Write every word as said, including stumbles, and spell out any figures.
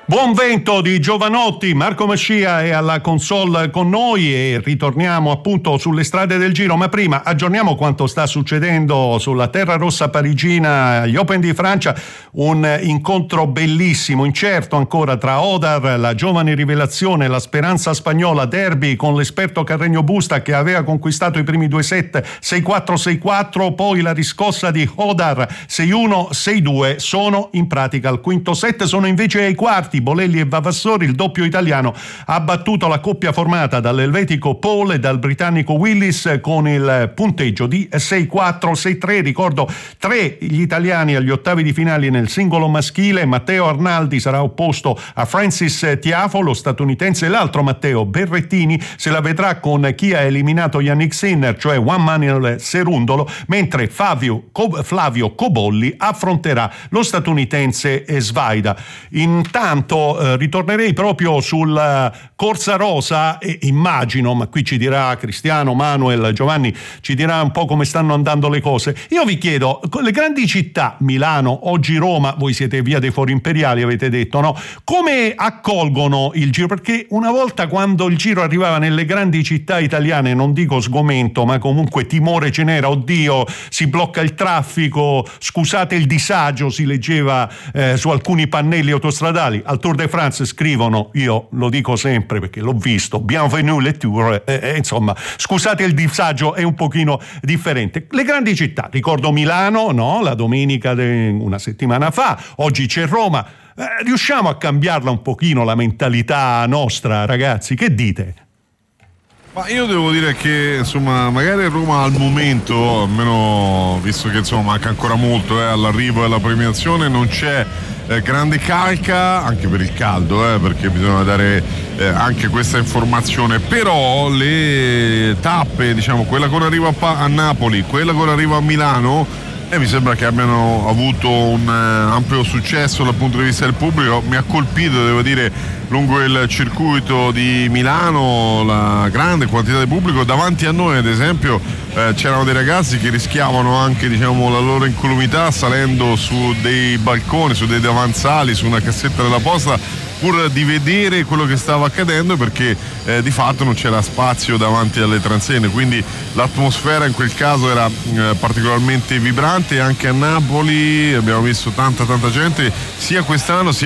Buon vento di Giovanotti, Marco Mascia è alla console con noi e ritorniamo appunto sulle strade del Giro, ma prima aggiorniamo quanto sta succedendo sulla terra rossa parigina, agli Open di Francia, un incontro bellissimo, incerto ancora tra Hodar, la giovane rivelazione, la speranza spagnola, derby con l'esperto Carreño Busta che aveva conquistato i primi due set sei quattro sei quattro, poi la riscossa di Hodar sei uno sei due, sono in pratica al quinto set, sono invece ai quarti. Bolelli e Vavassori, il doppio italiano ha battuto la coppia formata dall'elvetico Paul e dal britannico Willis con il punteggio di sei quattro sei tre. Ricordo tre gli italiani agli ottavi di finale nel singolo maschile. Matteo Arnaldi sarà opposto a Francis Tiafoe, lo statunitense, e l'altro Matteo Berrettini se la vedrà con chi ha eliminato Yannick Sinner, cioè Juan Manuel Cerundolo, mentre Flavio, Flavio Cobolli affronterà lo statunitense Svaida. Intanto eh, ritornerei proprio sulla corsa rosa e immagino, ma qui ci dirà Cristiano, Manuel, Giovanni, ci dirà un po' come stanno andando le cose. Io vi chiedo, con le grandi città, Milano, oggi Roma, voi siete via dei Fori Imperiali, avete detto, no? Come accolgono il Giro? Perché una volta quando il Giro arrivava nelle grandi città italiane, non dico sgomento, ma comunque timore ce n'era, oddio, si blocca il traffico, scusate il disagio, si leggeva eh, su alcuni pannelli autostradali. Al Tour de France scrivono, io lo dico sempre perché l'ho visto, bienvenue le Tour, eh, eh, insomma, scusate il disagio, è un pochino differente. Le grandi città, ricordo Milano, no? La domenica de una settimana fa, oggi c'è Roma, eh, riusciamo a cambiarla un pochino la mentalità nostra, ragazzi, che dite? Ma io devo dire che insomma magari Roma al momento, almeno visto che insomma manca ancora molto eh, all'arrivo e alla premiazione, non c'è eh, grande calca, anche per il caldo, eh, perché bisogna dare eh, anche questa informazione, però le tappe, diciamo quella che ora arriva a, a Napoli, quella che ora arriva a Milano, e mi sembra che abbiano avuto un uh, ampio successo dal punto di vista del pubblico. Mi ha colpito, devo dire, lungo il circuito di Milano la grande quantità di pubblico. Davanti a noi, ad esempio, eh, c'erano dei ragazzi che rischiavano anche, diciamo, la loro incolumità salendo su dei balconi, su dei davanzali, su una cassetta della posta, pur di vedere quello che stava accadendo, perché eh, di fatto non c'era spazio davanti alle transenne, quindi l'atmosfera in quel caso era eh, particolarmente vibrante. Anche a Napoli abbiamo visto tanta tanta gente sia quest'anno sia